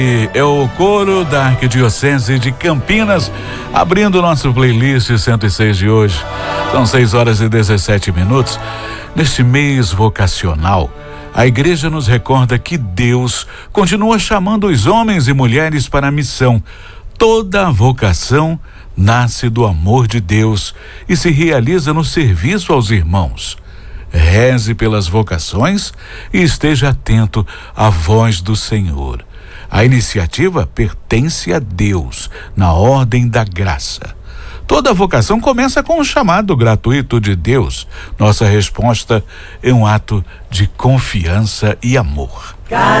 É o coro da Arquidiocese de Campinas, abrindo o nosso playlist 106 de hoje. São 6h17. Neste mês vocacional, a igreja nos recorda que Deus continua chamando os homens e mulheres para a missão. Toda a vocação nasce do amor de Deus e se realiza no serviço aos irmãos. Reze pelas vocações e esteja atento à voz do Senhor. A iniciativa pertence a Deus, na ordem da graça. Toda vocação começa com um chamado gratuito de Deus. Nossa resposta é um ato de confiança e amor.